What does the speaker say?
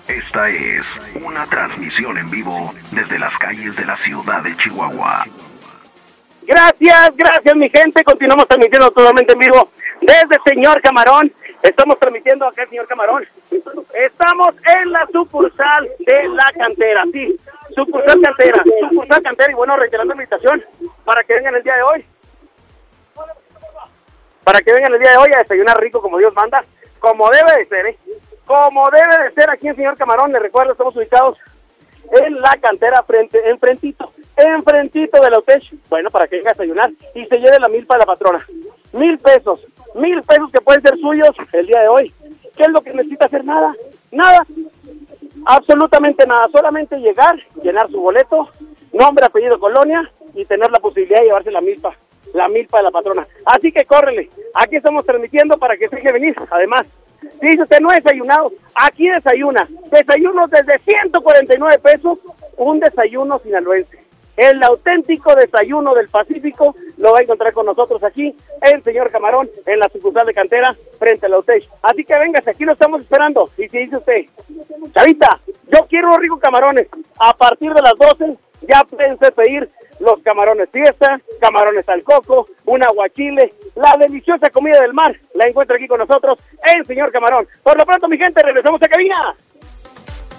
Esta es una transmisión en vivo desde las calles de la ciudad de Chihuahua. Gracias mi gente, continuamos transmitiendo totalmente en vivo desde Señor Camarón. Estamos transmitiendo acá el Señor Camarón. Estamos en la sucursal de la cantera, sí, sucursal cantera, y bueno, reiterando la invitación para que vengan el día de hoy. A desayunar rico como Dios manda, como debe de ser, como debe de ser aquí en Señor Camarón. Les recuerdo, estamos ubicados en la cantera, enfrentito del hotel. Bueno, para que venga a desayunar y se lleve la milpa de la patrona. 1,000 pesos que pueden ser suyos el día de hoy. ¿Qué es lo que necesita hacer? Nada, absolutamente nada, solamente llegar, llenar su boleto, nombre, apellido, colonia y tener la posibilidad de llevarse la milpa de la patrona. Así que córrele, aquí estamos transmitiendo para que se deje venir. Además, si dice usted no ha desayunado, aquí desayunos desde 149 pesos, un desayuno sinaloense. El auténtico desayuno del Pacífico lo va a encontrar con nosotros aquí en Señor Camarón, en la sucursal de cantera, frente a la UTEC. Así que véngase, aquí lo estamos esperando. Y si dice usted, chavita, yo quiero unos ricos camarones, a partir de las 12 ya pueden pedir los camarones fiesta, camarones al coco, un aguachile, la deliciosa comida del mar, la encuentra aquí con nosotros en Señor Camarón. Por lo pronto, mi gente, regresamos a cabina.